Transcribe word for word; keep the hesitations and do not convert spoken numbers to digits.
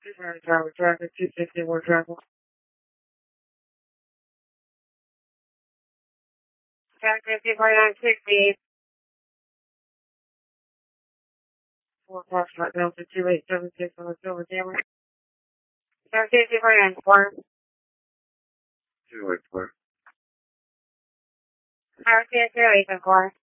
Tower traffic, two sixty-one travel. Traffic fifty forty-nine sixty. Four Foxtrot Delta two eight seven six on the silver camera. Traffic fifty forty-nine four. two eight four. Tower two zero eight four.